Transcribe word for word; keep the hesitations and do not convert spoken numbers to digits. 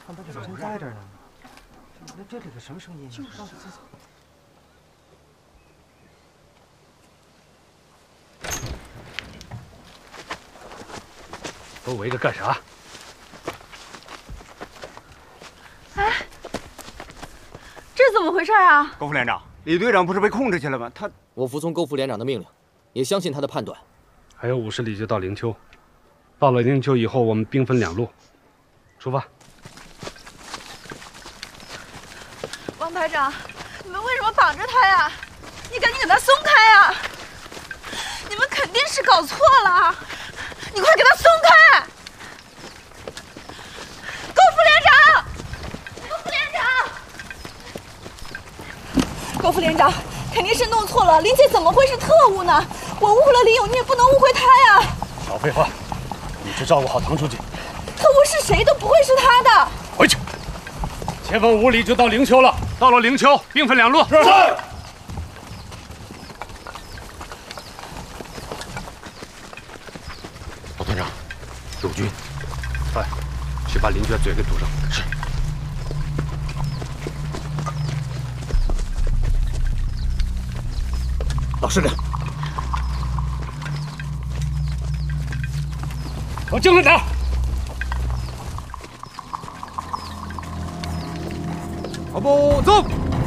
看他这人在这儿呢。那这里个什么声音？就是。走走走。 都围着干啥？ 哎，这怎么回事啊？ 高副连长，李队长不是被控制去了吗？他…… 我服从高副连长的命令，也相信他的判断。 还有五十里就到灵丘，到了灵丘以后，我们兵分两路，出发。 王排长，你们为什么绑着他呀？你赶紧给他松开呀！你们肯定是搞错了。 你快给他松开！高副连长，高副连长，高副连长，肯定是弄错了。林姐怎么会是特务呢？我误会了林勇，你也不能误会他呀。 少废话，你只照顾好唐书记。 特务是谁都不会是他的。 回去，前方五里就到灵丘了。到了灵丘，兵分两路。是。 团长，友军， 快，去把林娟嘴给堵上。 是。老师长， 往正面打。 跑步走。